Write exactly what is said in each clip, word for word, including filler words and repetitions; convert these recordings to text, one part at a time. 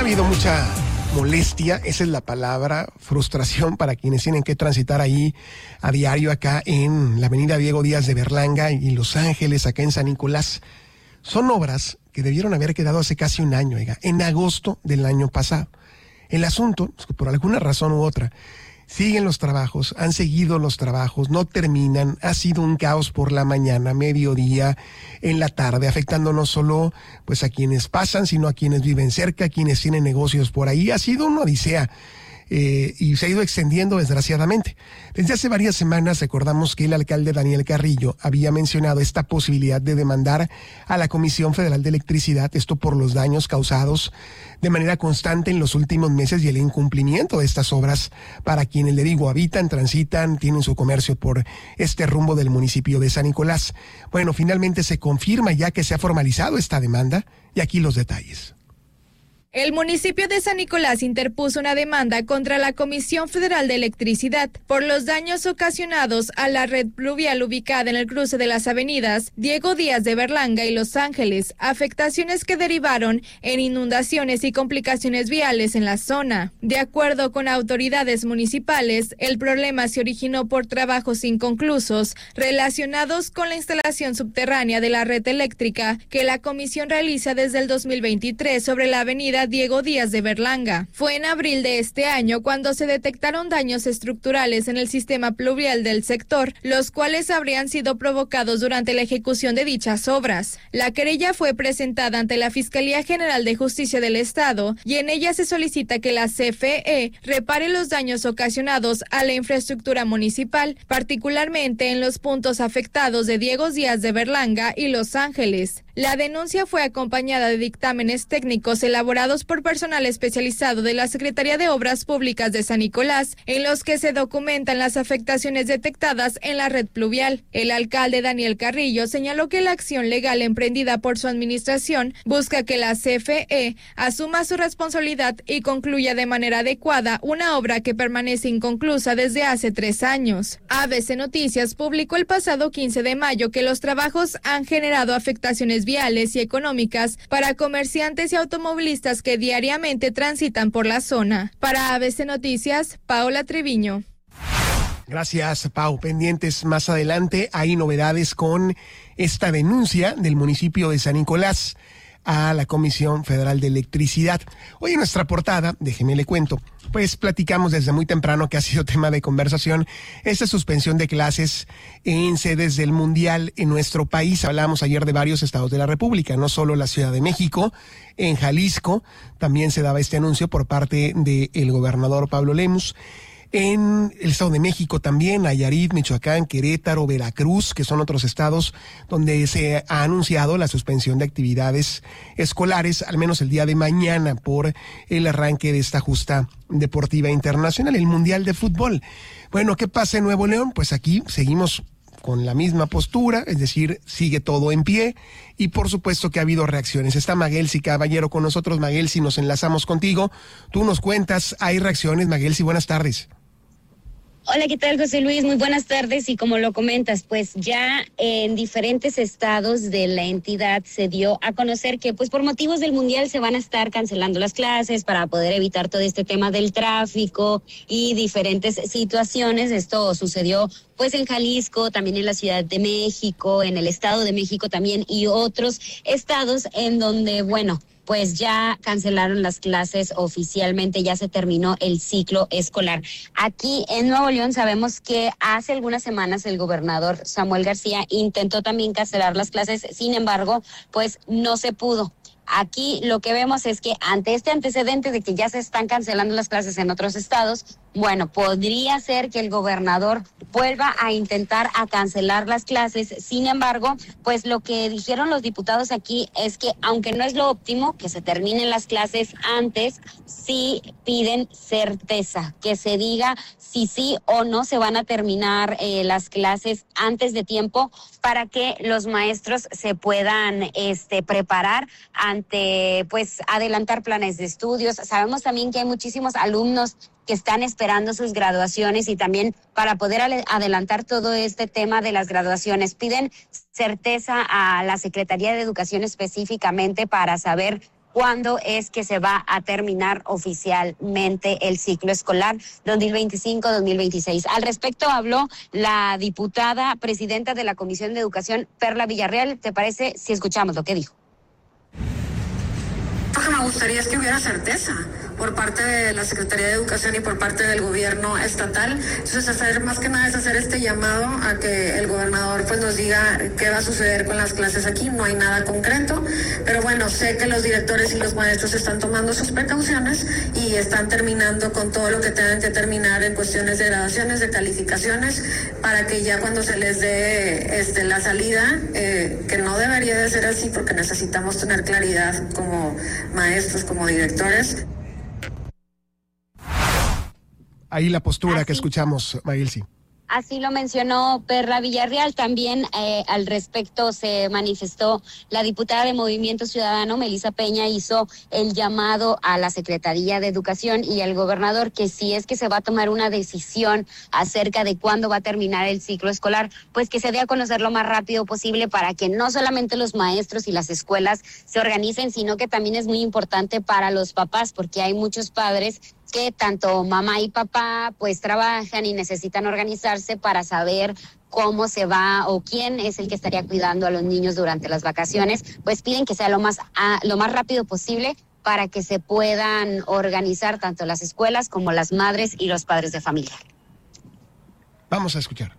habido mucha molestia, esa es la palabra, frustración para quienes tienen que transitar ahí a diario acá en la avenida Diego Díaz de Berlanga y Los Ángeles, acá en San Nicolás. Son obras que debieron haber quedado hace casi un año, oiga, en agosto del año pasado. El asunto es que por alguna razón u otra siguen los trabajos, han seguido los trabajos, no terminan, ha sido un caos por la mañana, mediodía, en la tarde, afectando no solo pues a quienes pasan, sino a quienes viven cerca, a quienes tienen negocios por ahí. Ha sido una odisea. Eh, y se ha ido extendiendo desgraciadamente. Desde hace varias semanas recordamos que el alcalde Daniel Carrillo había mencionado esta posibilidad de demandar a la Comisión Federal de Electricidad, esto por los daños causados de manera constante en los últimos meses y el incumplimiento de estas obras para quienes, le digo, habitan, transitan, tienen su comercio por este rumbo del municipio de San Nicolás. Bueno, finalmente se confirma ya que se ha formalizado esta demanda y aquí los detalles. El municipio de San Nicolás interpuso una demanda contra la Comisión Federal de Electricidad por los daños ocasionados a la red pluvial ubicada en el cruce de las avenidas Diego Díaz de Berlanga y Los Ángeles, afectaciones que derivaron en inundaciones y complicaciones viales en la zona. De acuerdo con autoridades municipales, el problema se originó por trabajos inconclusos relacionados con la instalación subterránea de la red eléctrica que la comisión realiza desde el dos mil veintitrés sobre la avenida Diego Díaz de Berlanga. Fue en abril de este año cuando se detectaron daños estructurales en el sistema pluvial del sector, los cuales habrían sido provocados durante la ejecución de dichas obras. La querella fue presentada ante la Fiscalía General de Justicia del Estado y en ella se solicita que la C F E repare los daños ocasionados a la infraestructura municipal, particularmente en los puntos afectados de Diego Díaz de Berlanga y Los Ángeles. La denuncia fue acompañada de dictámenes técnicos elaborados por personal especializado de la Secretaría de Obras Públicas de San Nicolás, en los que se documentan las afectaciones detectadas en la red pluvial. El alcalde Daniel Carrillo señaló que la acción legal emprendida por su administración busca que la C F E asuma su responsabilidad y concluya de manera adecuada una obra que permanece inconclusa desde hace tres años. A B C Noticias publicó el pasado quince de mayo que los trabajos han generado afectaciones viales y económicas para comerciantes y automovilistas que diariamente transitan por la zona. Para A B C Noticias, Paola Treviño. Gracias, Pau. Pendientes más adelante, hay novedades con esta denuncia del municipio de San Nicolás a la Comisión Federal de Electricidad. Hoy en nuestra portada, déjeme le cuento, pues platicamos desde muy temprano que ha sido tema de conversación esta suspensión de clases en sedes del Mundial en nuestro país. Hablamos ayer de varios estados de la República, no solo la Ciudad de México, en Jalisco también se daba este anuncio por parte del gobernador Pablo Lemus. En el Estado de México también, Nayarit, Michoacán, Querétaro, Veracruz, que son otros estados donde se ha anunciado la suspensión de actividades escolares, al menos el día de mañana, por el arranque de esta justa deportiva internacional, el Mundial de Fútbol. Bueno, ¿qué pasa en Nuevo León? Pues aquí seguimos con la misma postura, es decir, sigue todo en pie y por supuesto que ha habido reacciones. Está Maguelsi Caballero con nosotros. Maguelsi, nos enlazamos contigo. Tú nos cuentas, hay reacciones. Maguelsi, buenas tardes. Hola, ¿qué tal, José Luis? Muy buenas tardes. Y como lo comentas, pues ya en diferentes estados de la entidad se dio a conocer que pues por motivos del Mundial se van a estar cancelando las clases para poder evitar todo este tema del tráfico y diferentes situaciones. Esto sucedió pues en Jalisco, también en la Ciudad de México, en el Estado de México también y otros estados en donde, bueno, pues ya cancelaron las clases oficialmente, ya se terminó el ciclo escolar. Aquí en Nuevo León sabemos que hace algunas semanas el gobernador Samuel García intentó también cancelar las clases, sin embargo, pues no se pudo. Aquí lo que vemos es que ante este antecedente de que ya se están cancelando las clases en otros estados, bueno, podría ser que el gobernador vuelva a intentar a cancelar las clases. Sin embargo, pues lo que dijeron los diputados aquí es que aunque no es lo óptimo que se terminen las clases antes, sí piden certeza, que se diga si sí o no se van a terminar eh, las clases antes de tiempo para que los maestros se puedan este, preparar ante, pues, adelantar planes de estudios. Sabemos también que hay muchísimos alumnos que están esperando sus graduaciones y también para poder adelantar todo este tema de las graduaciones. Piden certeza a la Secretaría de Educación específicamente para saber cuándo es que se va a terminar oficialmente el ciclo escolar dos mil veinticinco dos mil veintiséis. Al respecto habló la diputada presidenta de la Comisión de Educación, Perla Villarreal. ¿Te parece si escuchamos lo que dijo? Lo que me gustaría es que hubiera certeza por parte de la Secretaría de Educación y por parte del gobierno estatal. Entonces, hacer más que nada es hacer este llamado a que el gobernador pues nos diga qué va a suceder con las clases aquí. No hay nada concreto, pero bueno, sé que los directores y los maestros están tomando sus precauciones y están terminando con todo lo que tengan que terminar en cuestiones de graduaciones, de calificaciones, para que ya cuando se les dé este, la salida, eh, que no debería de ser así porque necesitamos tener claridad como maestros, como directores. Ahí la postura Así. que escuchamos, Maguilsi. Así lo mencionó Perla Villarreal. También eh, al respecto se manifestó la diputada de Movimiento Ciudadano, Melissa Peña, hizo el llamado a la Secretaría de Educación y al gobernador que si es que se va a tomar una decisión acerca de cuándo va a terminar el ciclo escolar, pues que se dé a conocer lo más rápido posible para que no solamente los maestros y las escuelas se organicen, sino que también es muy importante para los papás, porque hay muchos padres que tanto mamá y papá pues trabajan y necesitan organizarse para saber cómo se va o quién es el que estaría cuidando a los niños durante las vacaciones. Pues piden que sea lo más a, lo más rápido posible para que se puedan organizar tanto las escuelas como las madres y los padres de familia. Vamos a escuchar.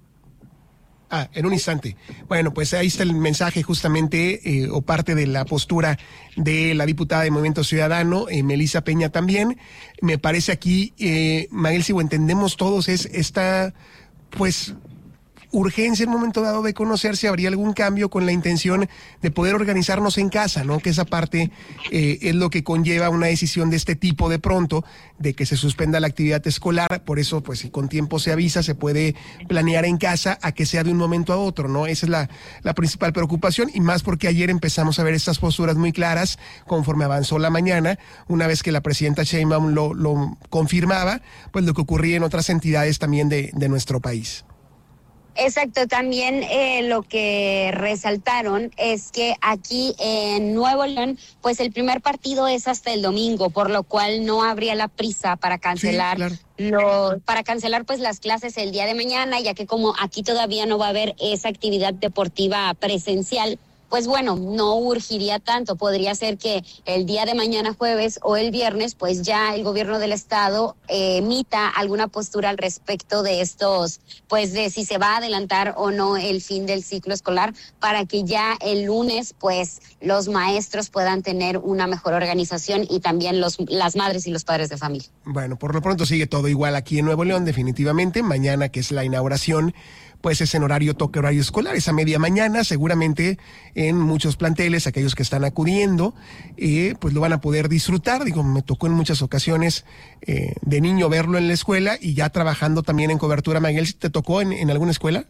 Ah, en un instante. Bueno, pues ahí está el mensaje justamente, eh, o parte de la postura de la diputada de Movimiento Ciudadano, eh, Melissa Peña también. Me parece aquí, eh, Maguilsi, o entendemos todos, es esta, pues, urgencia en un momento dado de conocer si habría algún cambio con la intención de poder organizarnos en casa, ¿no? Que esa parte eh, es lo que conlleva una decisión de este tipo de pronto, de que se suspenda la actividad escolar. Por eso, pues si con tiempo se avisa, se puede planear en casa a que sea de un momento a otro, ¿no? Esa es la, la principal preocupación, y más porque ayer empezamos a ver estas posturas muy claras conforme avanzó la mañana, una vez que la presidenta Sheinbaum lo, lo confirmaba, pues lo que ocurría en otras entidades también de, de nuestro país. Exacto, también eh, lo que resaltaron es que aquí en Nuevo León, pues el primer partido es hasta el domingo, por lo cual no habría la prisa para cancelar, sí, claro. lo, para cancelar pues las clases el día de mañana, ya que como aquí todavía no va a haber esa actividad deportiva presencial, pues bueno, no urgiría tanto. Podría ser que el día de mañana jueves o el viernes, pues ya el gobierno del estado eh, emita alguna postura al respecto de estos, pues de si se va a adelantar o no el fin del ciclo escolar, para que ya el lunes, pues los maestros puedan tener una mejor organización y también los las madres y los padres de familia. Bueno, por lo pronto sigue todo igual aquí en Nuevo León, definitivamente. Mañana, que es la inauguración, pues es en horario toque horario escolar, es a media mañana, seguramente en muchos planteles, aquellos que están acudiendo, eh, pues lo van a poder disfrutar. Digo, me tocó en muchas ocasiones eh, de niño verlo en la escuela y ya trabajando también en cobertura. Maguel, ¿te tocó en, en alguna escuela?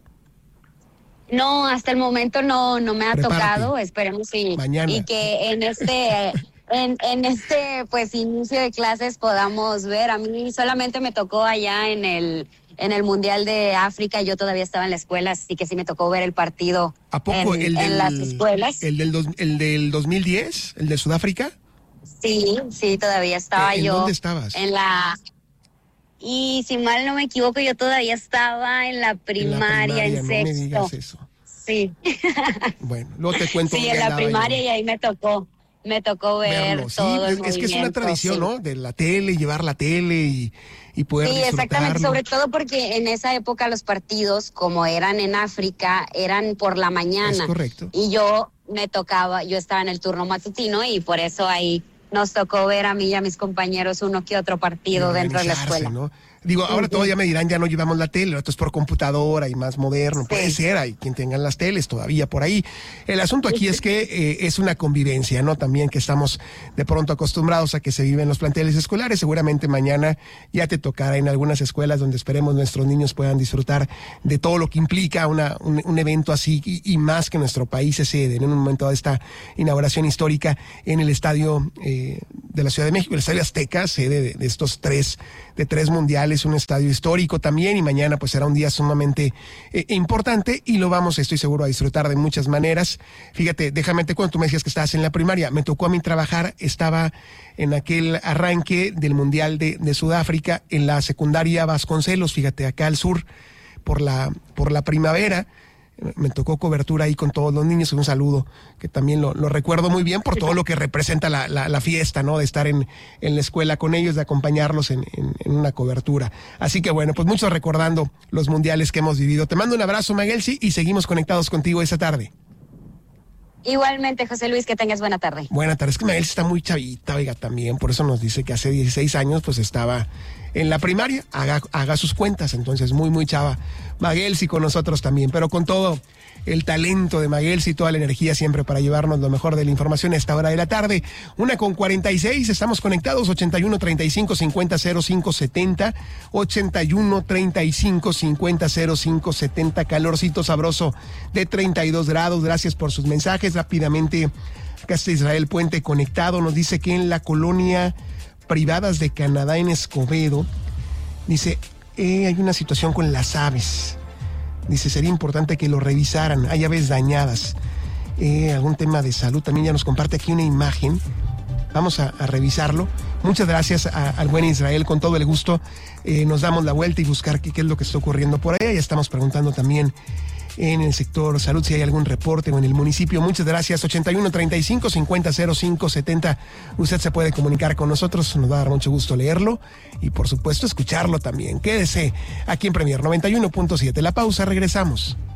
No, hasta el momento no, no me ha Prepárate. tocado, esperemos y, Mañana. y que en este... En, en este pues inicio de clases podamos ver. A mí solamente me tocó allá en el en el Mundial de África, yo todavía estaba en la escuela, así que sí me tocó ver el partido. ¿A poco en, el del, en las escuelas? El del, dos, el del dos mil diez, el de Sudáfrica? Sí, sí, yo estaba ¿En yo. dónde estabas? En la... Y si mal no me equivoco, yo todavía estaba en la primaria, en, la primaria, en sexto. No me digas eso. Sí. Bueno, luego te cuento. Sí, en la primaria yo. Y ahí me tocó. Me tocó ver Verlo. todo sí, el es que es una tradición, sí. ¿no? De la tele, llevar la tele y, y poder Sí, disfrutarlo. exactamente, sobre todo porque en esa época los partidos, como eran en África, eran por la mañana. Es correcto. Y yo me tocaba, yo estaba en el turno matutino y por eso ahí nos tocó ver a mí y a mis compañeros uno que otro partido dentro de la escuela. ¿No? Digo, ahora uh-huh. todavía me dirán, ya no llevamos la tele, esto es por computadora y más moderno. Sí. Puede ser, hay quien tenga las teles todavía por ahí. El asunto aquí es que eh, es una convivencia, ¿no? También que estamos de pronto acostumbrados a que se vive en los planteles escolares. Seguramente mañana ya te tocará en algunas escuelas donde esperemos nuestros niños puedan disfrutar de todo lo que implica una, un, un evento así y, y más que nuestro país se cede en un momento de esta inauguración histórica en el estadio eh, de la Ciudad de México, el Estadio Azteca, sede de, de estos tres, de tres mundiales, un estadio histórico también, y mañana pues será un día sumamente eh, importante y lo vamos, estoy seguro, a disfrutar de muchas maneras. Fíjate, déjame te cuento, tú me decías que estabas en la primaria, me tocó a mí trabajar, estaba en aquel arranque del Mundial de, de Sudáfrica en la secundaria Vasconcelos, fíjate, acá al sur, por la, por la primavera. Me tocó cobertura ahí con todos los niños, un saludo que también lo, lo recuerdo muy bien por todo lo que representa la, la, la fiesta, ¿no? De estar en, en la escuela con ellos, de acompañarlos en, en, en una cobertura. Así que bueno, pues muchos recordando los mundiales que hemos vivido. Te mando un abrazo, Maguelsi, y seguimos conectados contigo esta tarde. Igualmente, José Luis, que tengas buena tarde. Buena tarde. Es que Maguelsi está muy chavita, oiga, también. Por eso nos dice que hace dieciséis años pues estaba en la primaria. Haga, haga sus cuentas, entonces muy, muy chava. Maguelsi con nosotros también, pero con todo el talento de Maguelsi y toda la energía siempre para llevarnos lo mejor de la información a esta hora de la tarde. Una con cuarenta y seis, estamos conectados, ochenta y uno, treinta y cinco, cincuenta, cero cinco, setenta, ochenta y uno, treinta y cinco, cincuenta, cero cinco, setenta, calorcito sabroso de treinta y dos grados. Gracias por sus mensajes. Rápidamente, acá está Israel Puente conectado, nos dice que en la colonia Privadas de Canadá en Escobedo, dice, eh, hay una situación con las aves. Dice, sería importante que lo revisaran, hay aves dañadas, eh, algún tema de salud. También ya nos comparte aquí una imagen, vamos a, a revisarlo. Muchas gracias a, al buen Israel, con todo el gusto eh, nos damos la vuelta y buscar qué, qué es lo que está ocurriendo por allá. Ya estamos preguntando también en el sector salud si hay algún reporte o en el municipio. Muchas gracias. Ochenta y uno, treinta y cinco, cincuenta, cero cinco, setenta. Usted se puede comunicar con nosotros, nos va a dar mucho gusto leerlo y por supuesto escucharlo también. Quédese aquí en Premier noventa y uno punto siete. La pausa, regresamos.